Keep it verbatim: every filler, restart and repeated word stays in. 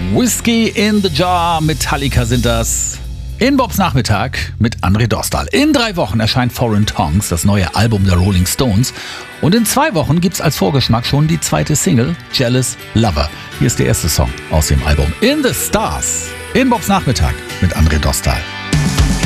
Whiskey in the Jar, Metallica sind das. In Bobs Nachmittag mit André Dostal. In drei Wochen erscheint Foreign Tongues, das neue Album der Rolling Stones. Und in zwei Wochen gibt's als Vorgeschmack schon die zweite Single, Jealous Lover. Hier ist der erste Song aus dem Album In the Stars. In Bobs Nachmittag mit André Dostal.